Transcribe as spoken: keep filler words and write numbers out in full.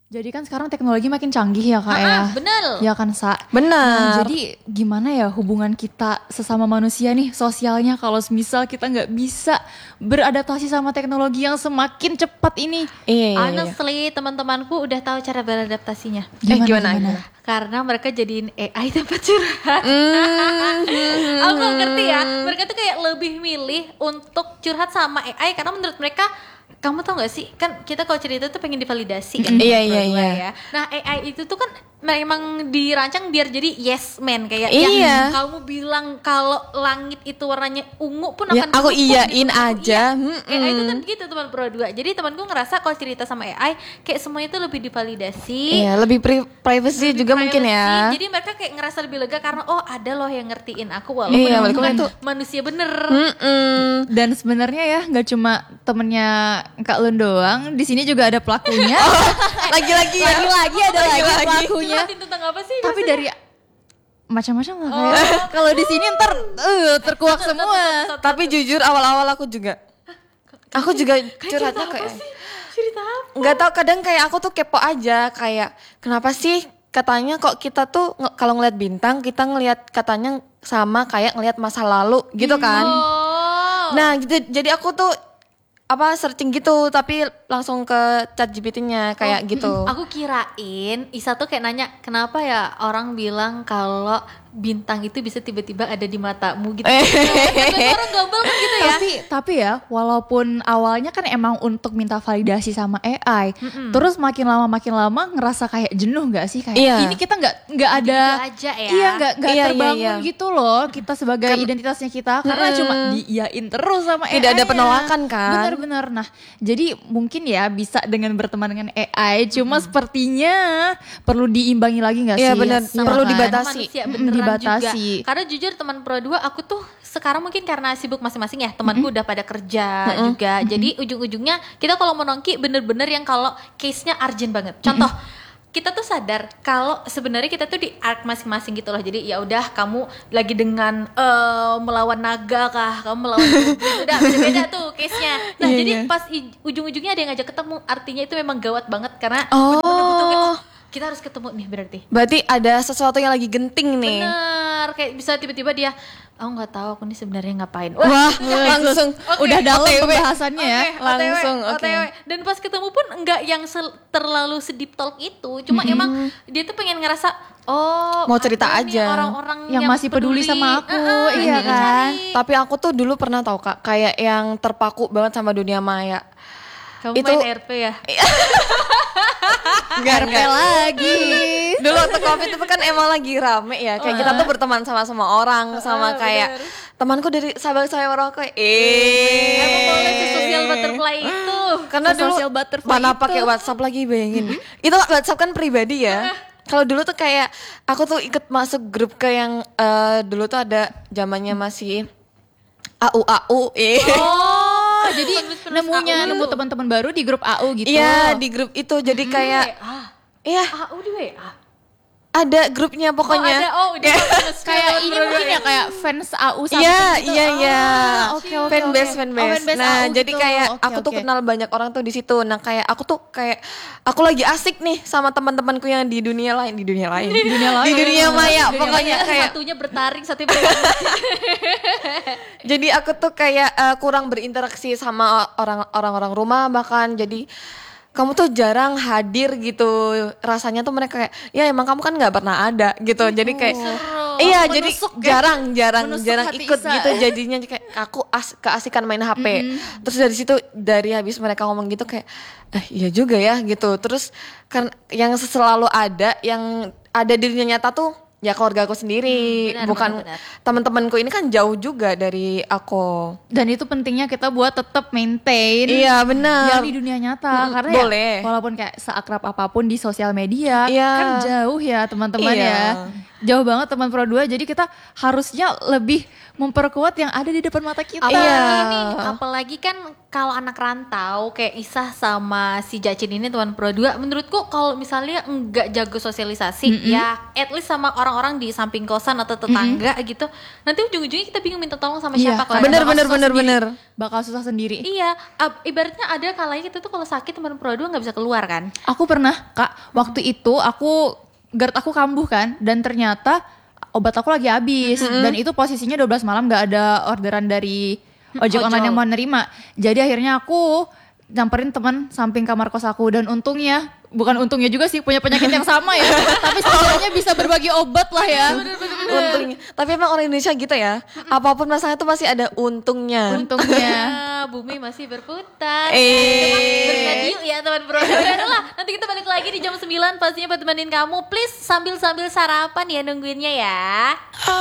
Jadi kan sekarang teknologi makin canggih ya Kak ya. Bener. Ya kan Sa. Bener. Nah, jadi gimana ya hubungan kita sesama manusia nih sosialnya kalau misal kita nggak bisa beradaptasi sama teknologi yang semakin cepat ini. Iya, iya, iya. Honestly, teman-temanku udah tahu cara beradaptasinya. Eh, gimana, gimana? Karena mereka jadiin A I tempat curhat. Mm. Aku ngerti ya, mereka tuh kayak lebih milih untuk curhat sama A I karena menurut mereka, kamu tau gak sih, kan kita kalau cerita tuh pengen divalidasi kan. Mm, iya, iya, berdua iya. ya. Nah A I itu tuh kan memang dirancang biar jadi yes man. Kayak Iya. yang kamu bilang kalau langit itu warnanya ungu pun Ya, akan aku mendukung iyain gitu. Aku aja. iya. Mm-mm. A I itu kan gitu teman pro dua. Jadi temanku ngerasa kalau cerita sama A I kayak semuanya tuh lebih divalidasi. Iya, lebih pri- privacy lebih juga mungkin privacy. ya. Jadi mereka kayak ngerasa lebih lega karena oh ada loh yang ngertiin aku walaupun Iya, aku walaupun bukan itu- manusia bener. Mm-mm. Dan sebenarnya ya nggak cuma temennya Kak Lun doang, di sini juga ada pelakunya. Lagi-lagi ya. Lagi-lagi ada lagi Lagi-lagi. pelakunya. Curhatin tentang apa sih? Tapi maksudnya? dari macam-macam lah kayak. Kalau di sini ntar uh, terkuak semua. Tapi jujur awal-awal aku juga aku juga Kayak curhatnya cerita apa kayak sih? Cerita apa? nggak tahu, kadang kayak aku tuh kepo aja, kayak kenapa sih katanya kok kita tuh nge- kalau ngeliat bintang kita ngelihat katanya sama kayak ngelihat masa lalu gitu kan. Oh. Nah gitu, jadi aku tuh apa searching gitu tapi langsung ke chat G P T-nya kayak gitu. Aku kirain Isa tuh kayak nanya kenapa ya orang bilang kalau bintang itu bisa tiba-tiba ada di matamu gitu. Tapi orang gambal kan gitu ya. Tapi tapi ya walaupun awalnya kan emang untuk minta validasi sama A I, terus makin lama makin lama ngerasa kayak jenuh nggak sih kayak Iya. ini kita nggak nggak ada Gitu aja ya. iya nggak nggak Iya, iya, terbangun iya. gitu loh kita sebagai identitasnya kita karena cuma diiyain terus sama A I. Tidak ada penolakan kan? Bener-bener. Nah jadi mungkin ya bisa dengan berteman dengan A I, cuma sepertinya perlu diimbangi lagi nggak Iya, sih? bener. Iya Perlu kan? dibatasi. Manusia Mm-mm, beneran dibatasi. juga. Karena jujur teman pro dua aku tuh sekarang mungkin karena sibuk masing-masing ya, temanku udah pada kerja juga. Jadi ujung-ujungnya kita kalau mau nongki bener-bener yang kalau case-nya urgent banget. Contoh, kita tuh sadar kalau sebenarnya kita tuh di arc masing-masing gitu loh. Jadi ya udah kamu lagi dengan eh, melawan naga kah, kamu melawan goblin, udah beda-beda tuh case-nya. Nah, Iya, jadi iya. pas i- ujung-ujungnya ada yang ngajak ketemu, artinya itu memang gawat banget karena Oh. bener-bener butuh kayak, oh, kita harus ketemu nih berarti. Berarti ada sesuatu yang lagi genting nih. Bener, kayak bisa tiba-tiba dia, aku nggak tahu aku nih sebenarnya ngapain. Wah, langsung Oke, Udah dalam O T W. pembahasannya ya. Oke, langsung, O T W, oke. O T W. Dan pas ketemu pun enggak yang sel- terlalu sedip talk itu, cuma emang dia tuh pengen ngerasa oh Mau cerita ada nih aja. orang-orang Yang masih peduli sama aku, Uh-uh, iya yang kan? dicari. Tapi aku tuh dulu pernah tahu Kak, kayak yang terpaku banget sama dunia maya. Kamu itu- main R P ya? Enggak, R P lagi. Dulu waktu Covid itu kan emang lagi rame ya, kayak kita tuh berteman sama semua orang, sama kayak temanku dari sahabat saya Maroko. Eh. Emang boleh si social butterfly itu. Karena dulu Social butterfly mana itu. pakai WhatsApp lagi, bayangin. Itu WhatsApp kan pribadi ya. Kalau dulu tuh kayak aku tuh ikut masuk grup ke yang eh, dulu tuh ada zamannya masih A U A U. Eh. Oh, jadi penulis-penulis nemunya A U. nemu teman-teman baru di grup A U gitu. Iya, di grup itu jadi kayak Ah, iya, A U di W A. ada grupnya Oh, pokoknya. ada. Oh, udah bagus. Kayak ini mungkin ya kayak fans A U something Iya, gitu. iya, iya. Ah, oke, oke, Fanbase, oke. fanbase. Oh, fanbase Nah, A U jadi gitu. kayak Oke, aku tuh oke. kenal banyak orang tuh di situ. Nah, kayak aku tuh kayak aku lagi asik nih sama teman-temanku yang di dunia lain, di dunia lain. Di dunia lain. Di dunia maya, Dunia pokoknya Yang kayak satunya bertaring, satunya bertaring. jadi aku tuh kayak eh, kurang berinteraksi sama orang orang-orang rumah bahkan jadi kamu tuh jarang hadir gitu, rasanya tuh mereka kayak ya emang kamu kan nggak pernah ada gitu, jadi kayak iya jadi Menusuk ya. jarang jarang Menusuk jarang hati ikut Isa. gitu, jadinya kayak aku as keasikan main H P. Terus dari situ dari habis mereka ngomong gitu kayak eh iya juga ya gitu, terus kan yang selalu ada yang ada di dunia nyata tuh ya keluarga aku sendiri, Hmm, benar, bukan benar, benar. teman-temanku ini kan jauh juga dari aku. Dan itu pentingnya kita buat tetap maintain Iya benar. yang di dunia nyata Mm, karena boleh. ya walaupun kayak seakrab apapun di sosial media Iya. kan jauh ya teman-teman Iya. ya. Jauh banget teman pro dua, jadi kita harusnya lebih memperkuat yang ada di depan mata kita. Iya. Apalagi nih, apalagi kan kalau anak rantau kayak Isah sama si Jacin ini teman Pro dua, menurutku kalau misalnya enggak jago sosialisasi, Mm-mm. ya at least sama orang-orang di samping kosan atau tetangga gitu, nanti ujung-ujungnya kita bingung minta tolong sama Iya, siapa. Kalau Bener bakal bener susah bener sendiri. bener. Bakal susah sendiri. Iya, ab- ibaratnya ada kalanya kita tuh kalau sakit teman Pro dua nggak bisa keluar kan. Aku pernah, Kak, waktu itu aku GERD aku kambuh kan, dan ternyata obat aku lagi habis, dan itu posisinya dua belas malam nggak ada orderan dari ojek Ojol. online yang mau nerima. Jadi akhirnya aku nyamperin teman samping kamar kos aku, dan untungnya, bukan untungnya juga sih, punya penyakit yang sama ya, tapi setidaknya bisa berbagi obat lah ya. Untungnya. Tapi emang orang Indonesia gitu ya. Apapun masalah itu pasti ada untungnya. Untungnya. Ah, bumi masih berputar. Eh. Berradio ya teman Pro. Udah lah, nanti kita balik lagi di jam sembilan pastinya buat temenin kamu. Please sambil-sambil sarapan ya nungguinnya ya.